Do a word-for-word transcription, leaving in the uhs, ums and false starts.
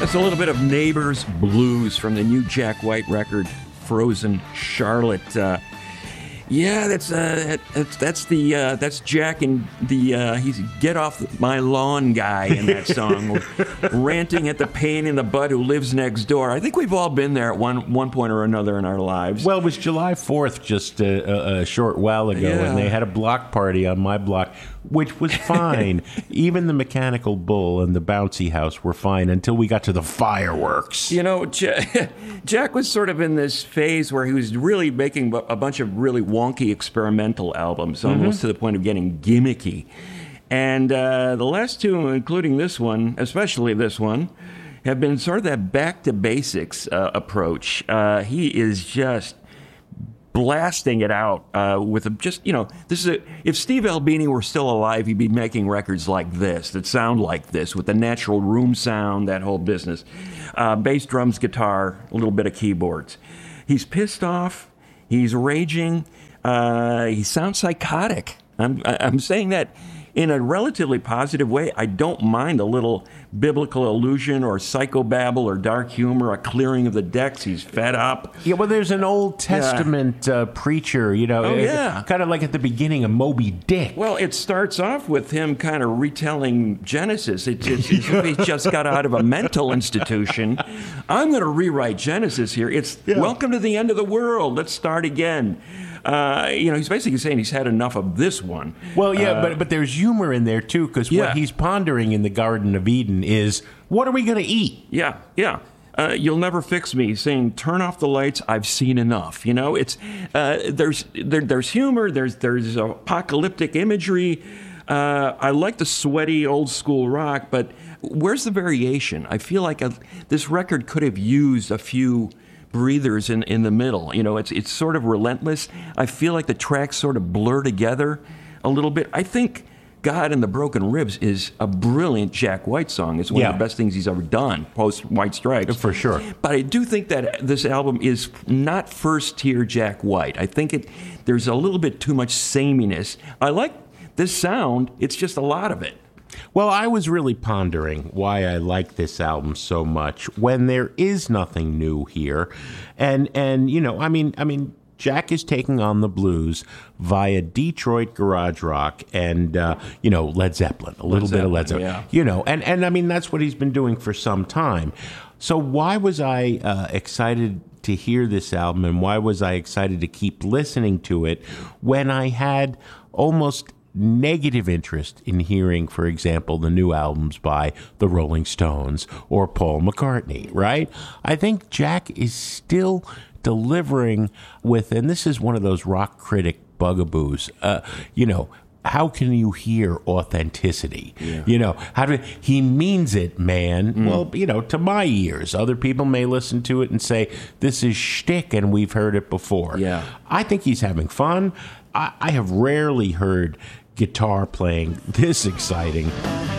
That's a little bit of Neighbors Blues from the new Jack White record, Frozen Charlotte. Uh, yeah, that's uh, that's that's the uh, that's Jack and the uh, he's get off my lawn guy in that song, ranting at the pain in the butt who lives next door. I think we've all been there at one one point or another in our lives. Well, it was July fourth just a, a, a short while ago, Yeah. and they had a block party on my block, which was fine. Even the Mechanical Bull and the Bouncy House were fine until we got to the fireworks. You know, Jack, Jack was sort of in this phase where he was really making a bunch of really wonky experimental albums, almost to the point of getting gimmicky. And uh, the last two, including this one, especially this one, have been sort of that back to basics uh, approach. Uh, he is just blasting it out uh, with a, just, you know, this is a, if Steve Albini were still alive, he'd be making records like this, that sound like this, with the natural room sound, that whole business. Uh, bass, drums, guitar, a little bit of keyboards. He's pissed off. He's raging. Uh, he sounds psychotic. I'm, I'm saying that in a relatively positive way. I don't mind a little biblical allusion or psychobabble or dark humor, a clearing of the decks. He's fed up. Yeah, well, there's an Old Testament uh, preacher, you know, Oh, uh, yeah. kind of like at the beginning of Moby Dick. Well, it starts off with him kind of retelling Genesis. It, it's as if he just got out of a mental institution. I'm going to rewrite Genesis here. It's Yeah. welcome to the end of the world. Let's start again. Uh, you know, he's basically saying he's had enough of this one. Well, yeah, Uh, but but there's humor in there, too, because Yeah. what he's pondering in the Garden of Eden is, what are we going to eat? Yeah, yeah. Uh, you'll never fix me. Saying, "Turn off the lights. I've seen enough." You know, it's uh, there's there, there's humor. There's there's apocalyptic imagery. Uh, I like the sweaty old school rock, but where's the variation? I feel like a, this record could have used a few breathers in, in the middle. You know, it's it's sort of relentless. I feel like the tracks sort of blur together a little bit. I think God and the Broken Ribs is a brilliant Jack White song. It's one Yeah. of the best things he's ever done, post White Stripes. For sure. But I do think that this album is not first tier Jack White. I think it there's a little bit too much sameness. I like this sound. It's just a lot of it. Well, I was really pondering why I like this album so much when there is nothing new here. And and you know, I mean I mean Jack is taking on the blues via Detroit garage rock and uh, you know, Led Zeppelin, a little bit of Led Zeppelin, Zeppelin. yeah. You know, and and I mean that's what he's been doing for some time. So why was I uh, excited to hear this album, and why was I excited to keep listening to it when I had almost negative interest in hearing, for example, the new albums by the Rolling Stones or Paul McCartney, right? I think Jack is still delivering with, and this is one of those rock critic bugaboos, uh, you know, how can you hear authenticity? Yeah. You know, how do he means it, man? Well, you know, to my ears, other people may listen to it and say this is shtick, and we've heard it before. Yeah. I think he's having fun. I, I have rarely heard guitar playing this exciting.